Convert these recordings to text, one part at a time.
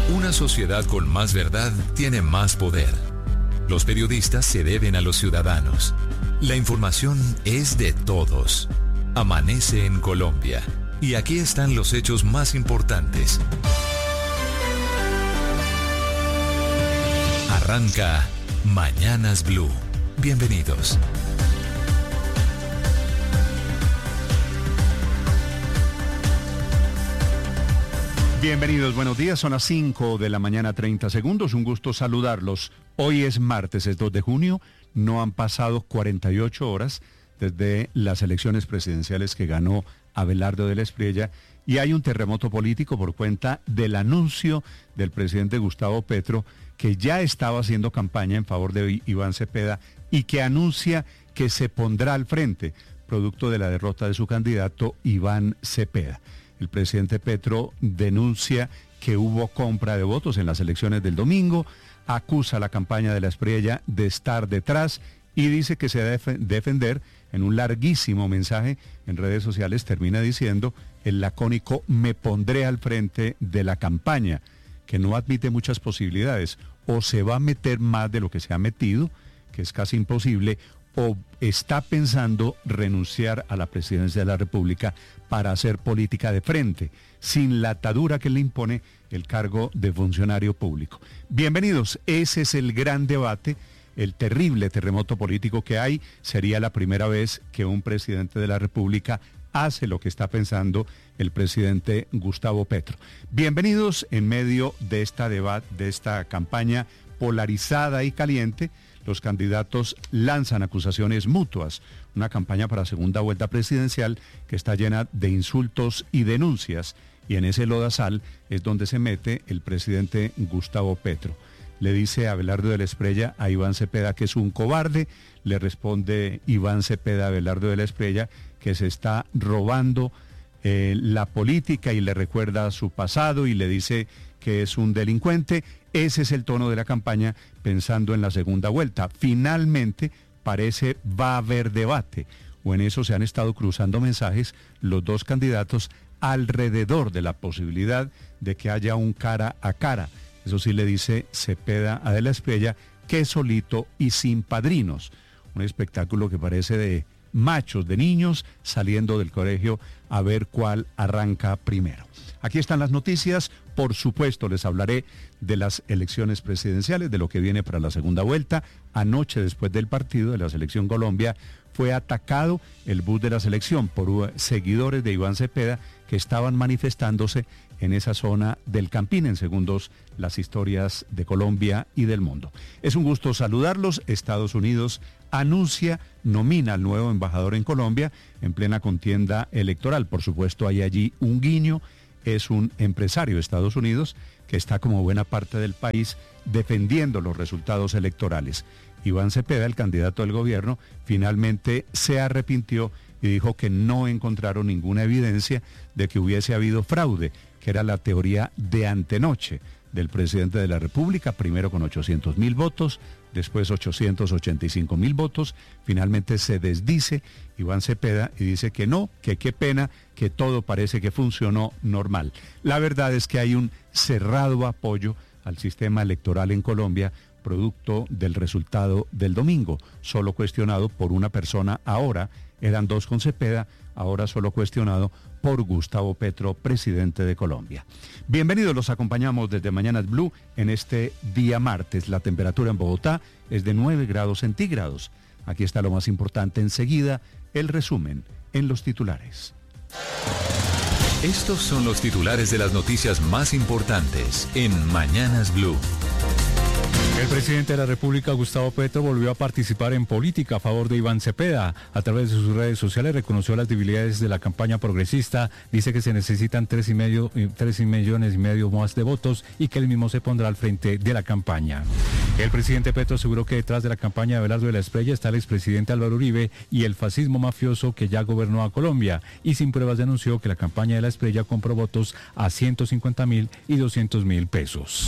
Una sociedad con más verdad tiene más poder. Los periodistas se deben a los ciudadanos. La información es de todos. Amanece en Colombia. Y aquí están los hechos más importantes. Arranca Mañanas Blue. Bienvenidos. Bienvenidos, buenos días, son las 5 de la mañana 30 segundos, un gusto saludarlos. Hoy es martes, es 2 de junio, no han pasado 48 horas desde las elecciones presidenciales que ganó Abelardo de la Espriella y hay un terremoto político por cuenta del anuncio del presidente Gustavo Petro que ya estaba haciendo campaña en favor de Iván Cepeda y que anuncia que se pondrá al frente, producto de la derrota de su candidato Iván Cepeda. El presidente Petro denuncia que hubo compra de votos en las elecciones del domingo, acusa a la campaña de la Espriella de estar detrás y dice que se debe defender. En un larguísimo mensaje en redes sociales termina diciendo el lacónico "me pondré al frente de la campaña", que no admite muchas posibilidades. O se va a meter más de lo que se ha metido, que es casi imposible, o está pensando renunciar a la presidencia de la República para hacer política de frente, sin la atadura que le impone el cargo de funcionario público. Bienvenidos, ese es el gran debate, el terrible terremoto político que hay. Sería la primera vez que un presidente de la República hace lo que está pensando el presidente Gustavo Petro. Bienvenidos en medio de esta debate, de esta campaña polarizada y caliente. Los candidatos lanzan acusaciones mutuas, una campaña para segunda vuelta presidencial que está llena de insultos y denuncias, y en ese lodazal es donde se mete el presidente Gustavo Petro. Le dice Abelardo de la Espriella a Iván Cepeda que es un cobarde, le responde Iván Cepeda a Abelardo de la Espriella que se está robando la política y le recuerda su pasado y le dice que es un delincuente. Ese es el tono de la campaña pensando en la segunda vuelta. Finalmente parece va a haber debate, o en eso se han estado cruzando mensajes los dos candidatos alrededor de la posibilidad de que haya un cara a cara. Eso sí le dice Cepeda a de la Espriella que solito y sin padrinos. Un espectáculo que parece de machos, de niños saliendo del colegio a ver cuál arranca primero. Aquí están las noticias. Por supuesto, les hablaré de las elecciones presidenciales, de lo que viene para la segunda vuelta. Anoche, después del partido de la Selección Colombia, fue atacado el bus de la selección por seguidores de Iván Cepeda que estaban manifestándose en esa zona del Campín, en segundos las historias de Colombia y del mundo. Es un gusto saludarlos. Estados Unidos nomina al nuevo embajador en Colombia en plena contienda electoral. Por supuesto, hay allí un guiño. Es un empresario de Estados Unidos que está, como buena parte del país, defendiendo los resultados electorales. Iván Cepeda, el candidato del gobierno, finalmente se arrepintió y dijo que no encontraron ninguna evidencia de que hubiese habido fraude, que era la teoría de antenoche del presidente de la República, primero con 800,000 votos, después 885,000 votos, finalmente se desdice Iván Cepeda y dice que no, que qué pena, que todo parece que funcionó normal. La verdad es que hay un cerrado apoyo al sistema electoral en Colombia, producto del resultado del domingo, solo cuestionado por una persona ahora, eran dos con Cepeda, ahora solo cuestionado por Gustavo Petro, presidente de Colombia. Bienvenidos, los acompañamos desde Mañanas Blue en este día martes. La temperatura en Bogotá es de 9 grados centígrados. Aquí está lo más importante enseguida, el resumen en los titulares. Estos son los titulares de las noticias más importantes en Mañanas Blue. El presidente de la República, Gustavo Petro, volvió a participar en política a favor de Iván Cepeda. A través de sus redes sociales reconoció las debilidades de la campaña progresista, dice que se necesitan 3 millones y medio más de votos y que él mismo se pondrá al frente de la campaña. El presidente Petro aseguró que detrás de la campaña de Abelardo de la Espriella está el expresidente Álvaro Uribe y el fascismo mafioso que ya gobernó a Colombia, y sin pruebas denunció que la campaña de la Espriella compró votos a 150,000 y 200,000 pesos.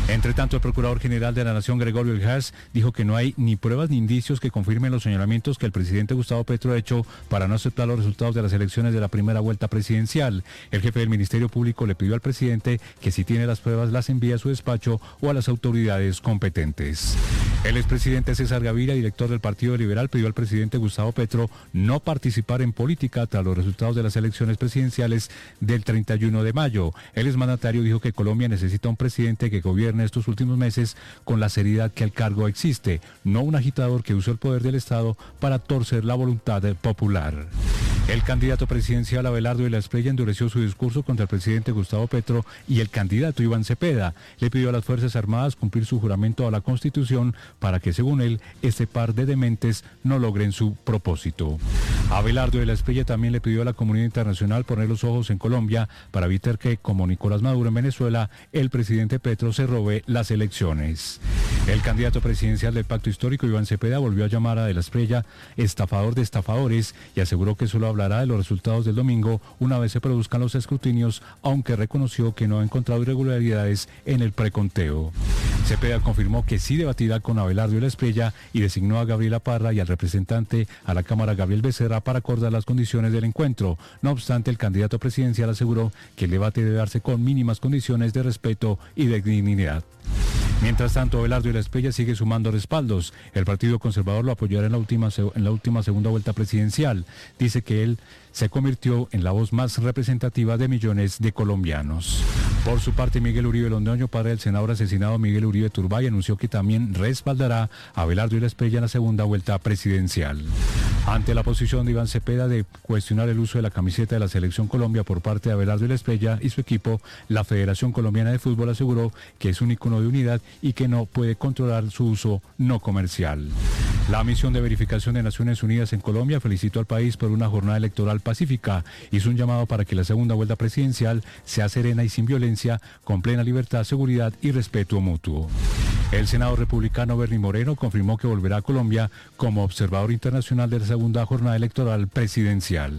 Entre tanto, el Procurador General de la Nación, Gregorio Iljas, dijo que no hay ni pruebas ni indicios que confirmen los señalamientos que el presidente Gustavo Petro ha hecho para no aceptar los resultados de las elecciones de la primera vuelta presidencial. El jefe del Ministerio Público le pidió al presidente que si tiene las pruebas las envíe a su despacho o a las autoridades competentes. El expresidente César Gaviria, director del Partido Liberal, pidió al presidente Gustavo Petro no participar en política tras los resultados de las elecciones presidenciales del 31 de mayo. El exmandatario dijo que Colombia necesita un presidente que gobierne estos últimos meses con la seriedad que al cargo existe, no un agitador que usó el poder del Estado para torcer la voluntad popular. El candidato presidencial Abelardo de la Espriella endureció su discurso contra el presidente Gustavo Petro y el candidato Iván Cepeda. Le pidió a las Fuerzas Armadas cumplir su juramento a la Constitución para que, según él, este par de dementes no logren su propósito. Abelardo de la Espriella también le pidió a la comunidad internacional poner los ojos en Colombia para evitar que, como Nicolás Maduro en Venezuela, el presidente Petro se robe las elecciones. El candidato presidencial del Pacto Histórico, Iván Cepeda, volvió a llamar a de la Espriella estafador de estafadores y aseguró que solo hablará de los resultados del domingo una vez se produzcan los escrutinios, aunque reconoció que no ha encontrado irregularidades en el preconteo. Cepeda confirmó que sí debatirá con Abelardo de la Espriella y designó a Gabriela Parra y al representante a la Cámara, Gabriel Becerra, para acordar las condiciones del encuentro. No obstante, el candidato presidencial aseguró que el debate debe darse con mínimas condiciones de respeto y de dignidad. Mientras tanto, Abelardo de la Espriella sigue sumando respaldos. El Partido Conservador lo apoyará en la última segunda vuelta presidencial. Dice que él se convirtió en la voz más representativa de millones de colombianos. Por su parte, Miguel Uribe Londoño, padre del senador asesinado Miguel Uribe Turbay, anunció que también respaldará a Abelardo de la Espriella en la segunda vuelta presidencial. Ante la posición de Iván Cepeda de cuestionar el uso de la camiseta de la Selección Colombia por parte de Abelardo de la Espriella y su equipo, la Federación Colombiana de Fútbol aseguró que es un icono de unidad y que no puede controlar su uso no comercial. La misión de verificación de Naciones Unidas en Colombia felicitó al país por una jornada electoral pacífica. Hizo un llamado para que la segunda vuelta presidencial sea serena y sin violencia, con plena libertad, seguridad y respeto mutuo. El senador republicano Bernie Moreno confirmó que volverá a Colombia como observador internacional de la segunda jornada electoral presidencial.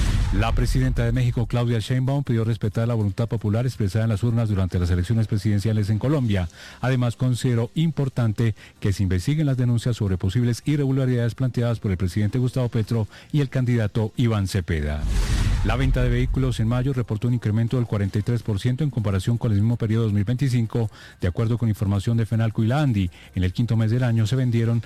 La presidenta de México, Claudia Sheinbaum, pidió respetar la voluntad popular expresada en las urnas durante las elecciones presidenciales en Colombia. Además, consideró importante que se investiguen las denuncias sobre posibles irregularidades planteadas por el presidente Gustavo Petro y el candidato Iván Cepeda. La venta de vehículos en mayo reportó un incremento del 43% en comparación con el mismo periodo 2025. De acuerdo con información de Fenalco y la ANDI, en el quinto mes del año se vendieron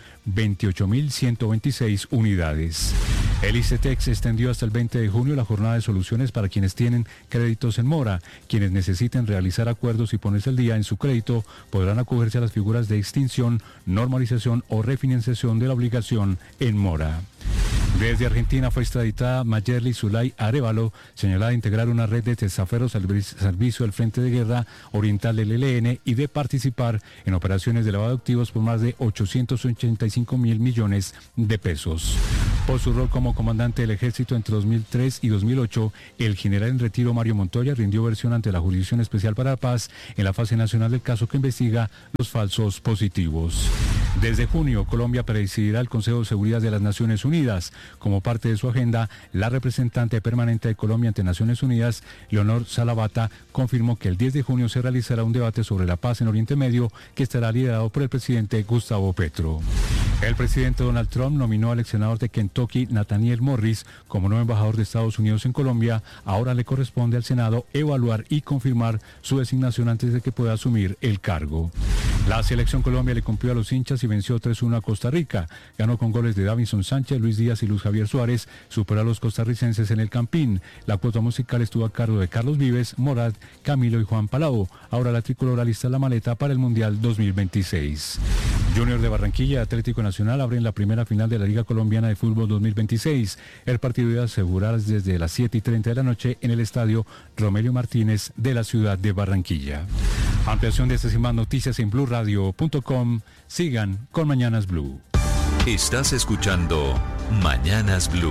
28.126 unidades. El ICETEX extendió hasta el 20 de junio la jornada de soluciones para quienes tienen créditos en mora. Quienes necesiten realizar acuerdos y ponerse al día en su crédito podrán acogerse a las figuras de extinción, normalización o refinanciación de la obligación en mora. Desde Argentina fue extraditada Mayerly Zulay Arévalo, señalada de integrar una red de testaferros al servicio del Frente de Guerra Oriental del ELN y de participar en operaciones de lavado de activos por más de 885 mil millones de pesos. Por su rol como comandante del ejército entre 2003 y 2008, el general en retiro Mario Montoya rindió versión ante la Jurisdicción Especial para la Paz en la fase nacional del caso que investiga los falsos positivos. Desde junio, Colombia presidirá el Consejo de Seguridad de las Naciones Unidas. Como parte de su agenda, la representante permanente de Colombia ante Naciones Unidas, Leonor Salavata, confirmó que el 10 de junio se realizará un debate sobre la paz en Oriente Medio que estará liderado por el presidente Gustavo Petro. El presidente Donald Trump nominó al ex senador de Kentucky, Nathaniel Morris, como nuevo embajador de Estados Unidos en Colombia. Ahora le corresponde al Senado evaluar y confirmar su designación antes de que pueda asumir el cargo. La selección Colombia le cumplió a los hinchas y venció 3-1 a Costa Rica. Ganó con goles de Davinson Sánchez, Luis Díaz y Luis Javier Suárez. Superó a los costarricenses en el Campín. La cuota musical estuvo a cargo de Carlos Vives, Morad, Camilo y Juan Palau. Ahora la tricolor alista la maleta para el Mundial 2026. Junior de Barranquilla y Atlético Nacional abren la primera final de la Liga Colombiana de Fútbol 2026. El partido debe asegurarse desde las 7:30 de la noche en el estadio Romelio Martínez de la ciudad de Barranquilla. Ampliación de estas y más noticias en BluRadio.com. Sigan con Mañanas Blue. Estás escuchando Mañanas Blue.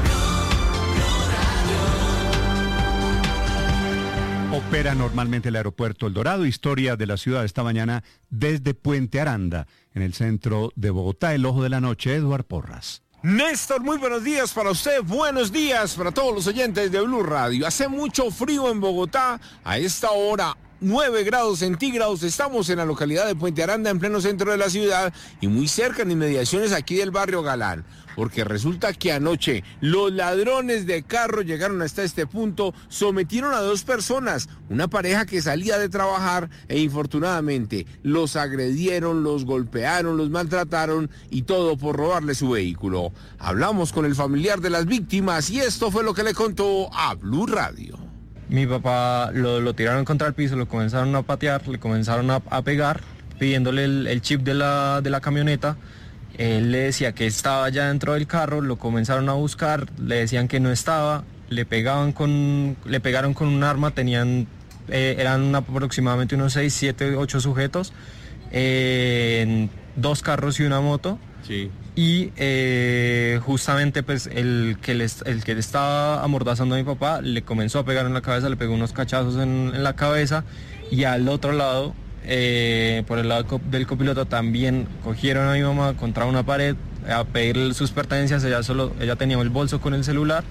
Opera normalmente el aeropuerto El Dorado. Historia de la ciudad esta mañana desde Puente Aranda, en el centro de Bogotá. El ojo de la noche, Eduard Porras. Néstor, muy buenos días para usted, buenos días para todos los oyentes de Blue Radio. Hace mucho frío en Bogotá a esta hora. 9 grados centígrados. Estamos en la localidad de Puente Aranda, en pleno centro de la ciudad y muy cerca en inmediaciones aquí del barrio Galán. Porque resulta que anoche los ladrones de carro llegaron hasta este punto, sometieron a 2 personas, una pareja que salía de trabajar e infortunadamente los agredieron, los golpearon, los maltrataron y todo por robarle su vehículo. Hablamos con el familiar de las víctimas y esto fue lo que le contó a Blue Radio. Mi papá lo tiraron contra el piso, lo comenzaron a patear, le comenzaron a pegar, pidiéndole el chip de la camioneta. Él le decía que estaba ya dentro del carro, lo comenzaron a buscar, le decían que no estaba, le pegaron con un arma, eran aproximadamente unos 6, 7, 8 sujetos, 2 carros y una moto. Sí. Y justamente pues el que le estaba amordazando a mi papá le comenzó a pegar en la cabeza, le pegó unos cachazos en la cabeza, y al otro lado, por el lado del copiloto, también cogieron a mi mamá contra una pared a pedirle sus pertenencias. Ella tenía el bolso con el celular,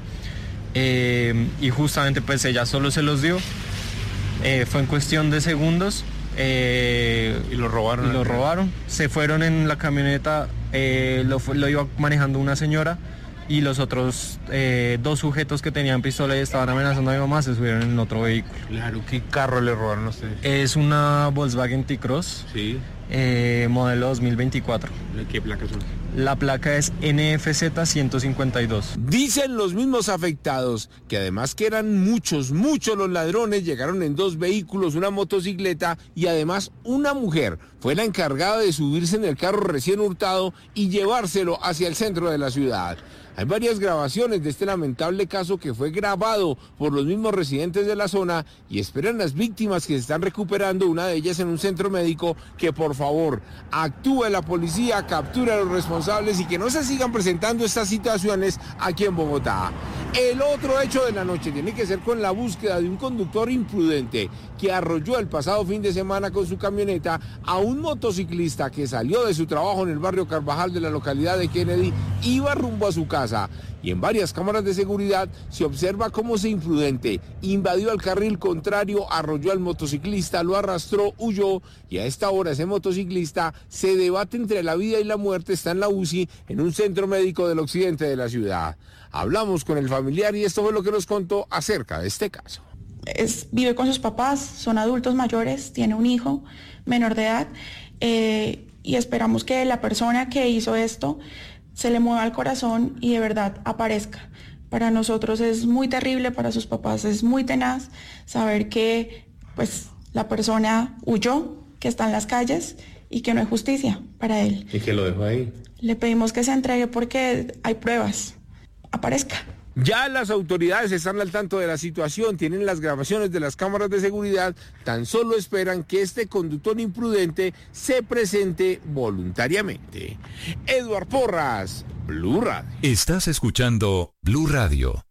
y justamente pues ella solo se los dio. Fue en cuestión de segundos. Y lo robaron. Se fueron en la camioneta, lo iba manejando una señora, y los otros 2 sujetos que tenían pistola y estaban amenazando a mi mamá se subieron en otro vehículo. Claro, ¿qué carro le robaron a ustedes? Es una Volkswagen T-Cross, sí. Modelo 2024. ¿Qué placas son? La placa es NFZ 152. Dicen los mismos afectados que además que eran muchos los ladrones, llegaron en 2 vehículos, una motocicleta y además una mujer fue la encargada de subirse en el carro recién hurtado y llevárselo hacia el centro de la ciudad. Hay varias grabaciones de este lamentable caso que fue grabado por los mismos residentes de la zona y esperan las víctimas que se están recuperando, una de ellas en un centro médico, que por favor actúe la policía, capture a los responsables y que no se sigan presentando estas situaciones aquí en Bogotá. El otro hecho de la noche tiene que ser con la búsqueda de un conductor imprudente que arrolló el pasado fin de semana con su camioneta a un motociclista que salió de su trabajo en el barrio Carvajal de la localidad de Kennedy, iba rumbo a su casa. Y en varias cámaras de seguridad se observa cómo ese imprudente invadió el carril contrario, arrolló al motociclista, lo arrastró, huyó, y a esta hora ese motociclista se debate entre la vida y la muerte, está en la UCI en un centro médico del occidente de la ciudad. Hablamos con el familiar y esto fue lo que nos contó acerca de este caso. Vive con sus papás, son adultos mayores, tiene un hijo menor de edad, y esperamos que la persona que hizo esto se le mueva el corazón y de verdad aparezca. Para nosotros es muy terrible, para sus papás es muy tenaz saber que pues la persona huyó, que está en las calles y que no hay justicia para él. ¿Y que lo dejó ahí? Le pedimos que se entregue porque hay pruebas. Aparezca. Ya las autoridades están al tanto de la situación, tienen las grabaciones de las cámaras de seguridad, tan solo esperan que este conductor imprudente se presente voluntariamente. Eduard Porras, Blue Radio. Estás escuchando Blue Radio.